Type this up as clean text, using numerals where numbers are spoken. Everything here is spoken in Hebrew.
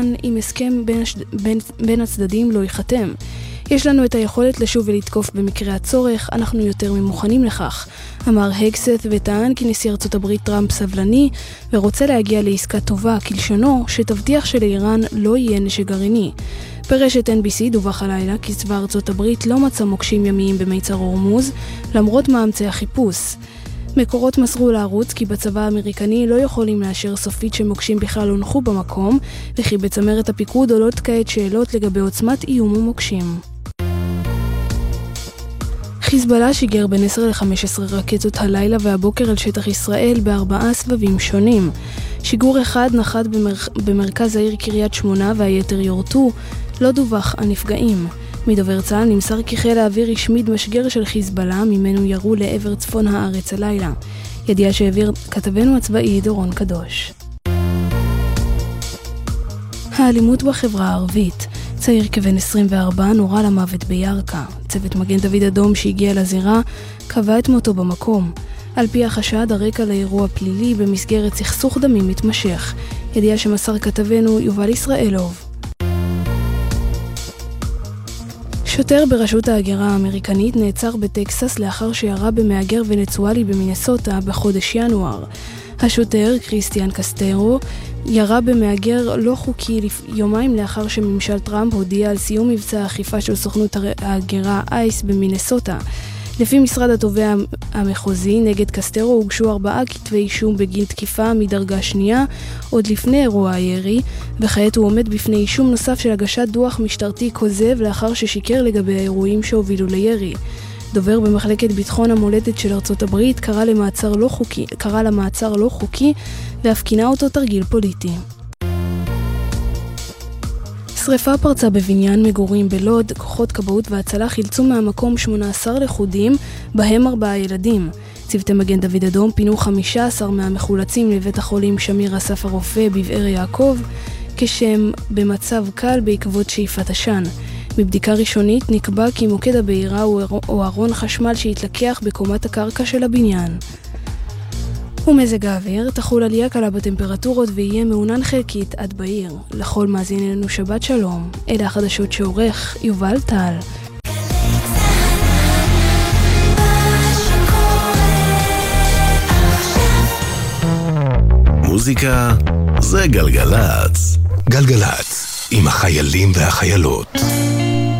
אם הסכם בין הצדדים לא ייחתם. יש לנו את היכולת לשוב ולתקוף במקרה הצורך, אנחנו יותר ממוכנים לכך, אמר הגסת, וטען כי נשיא ארצות הברית טראמפ סבלני ורוצה להגיע לעסקה טובה, כלשונו שתבטיח שלאיראן לא יהיה נשק גרעיני. ברשת NBC דווח הלילה כי צבא ארצות הברית לא מצא מוקשים ימיים במיצר הורמוז, למרות מאמצי החיפוש. מקורות מסרו לערוץ כי בצבא האמריקני לא יכולים לאשר סופית שמוקשים בכלל הונחו במקום, וכי בצמרת הפיקוד עולות כעת שאלות לגבי עוצמת איום ומוקשים. חיזבאללה שיגר בין 10 ל-15 רקטות הלילה והבוקר על שטח ישראל ב4 סבבים שונים. שיגור אחד נחת במרכז העיר קריית שמונה והיתר יורטו, לא דווח על נפגעים. מדובר צה"ל נמסר כי חיל האוויר השמיד משגר של חיזבאללה, ממנו ירו לעבר צפון הארץ הלילה. ידיעה שהעביר כתבנו הצבאי דורון קדוש. האלימות בחברה הערבית. צעיר כבן 24 נורה למוות בירכא. צוות מגן דוד אדום שהגיע לזירה קבע את מותו במקום. על פי החשד, הרקע לאירוע פלילי במסגרת סכסוך דמים מתמשך. ידיעה שמסר כתבנו יובל ישראלוב. שוטר ברשות ההגירה האמריקנית נעצר בטקסס לאחר שירה במהגר ונצואלי במינסוטה בחודש ינואר. השוטר, קריסטיאן קסטרו, ירה במהגר לא חוקי יומיים לאחר שממשל טראמפ הודיע על סיום מבצע האכיפה של סוכנות ההגירה אייס במינסוטה. לפי משרד התובע המחוזי, נגד קסטרו הוגשו 4 כתבי אישום בגין תקיפה מדרגה שנייה, עוד לפני אירוע הירי, וכעת הוא עומד בפני אישום נוסף של הגשת דוח משטרתי כוזב לאחר ששיקר לגבי האירועים שהובילו לירי. דובר במחלקת ביטחון המולדת של ארצות הברית קרא למעצר לא חוקי ואף כינה אותו תרגיל פוליטי. שריפה פרצה בבניין מגורים בלוד, כוחות כבאות והצלה חילצו מהמקום 18 לכודים, בהם 4 ילדים. צוותי מגן דוד אדום פינו 15 מהמחולצים לבית החולים שמיר אסף הרופא בבאר יעקב, כשהם במצב קל בעקבות שאיפת עשן. בבדיקה ראשונית נקבע כי מוקד הבעירה הוא ארון חשמל שהתלקח בקומת הקרקע של הבניין. ומזג האוויר, תחול עלייה קלה בטמפרטורות ויהיה מעונן חלקית עד בעיר. לכל מאזיננו שבת שלום, אלה החדשות שעורך יובל טל. מוזיקה זה גלגלץ. גלגלץ, עם החיילים והחיילות.